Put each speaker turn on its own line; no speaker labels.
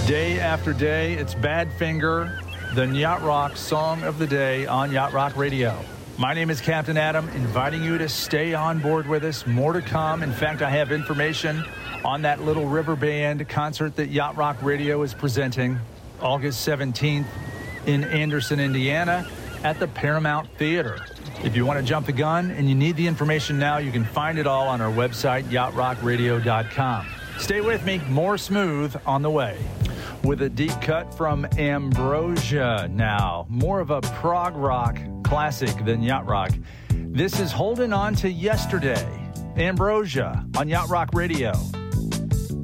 Day after day, it's Badfinger, the Yacht Rock song of the day on Yacht Rock Radio. My name is Captain Adam, inviting you to stay on board with us. More to come. In fact, I have information on that Little River Band concert that Yacht Rock Radio is presenting August 17th in Anderson, Indiana at the Paramount Theater. If you want to jump the gun and you need the information now, you can find it all on our website, yachtrockradio.com. Stay with me. More Smooth on the way. With a deep cut from Ambrosia now. More of a prog rock classic than Yacht Rock. This is Holding On to Yesterday. Ambrosia on Yacht Rock Radio.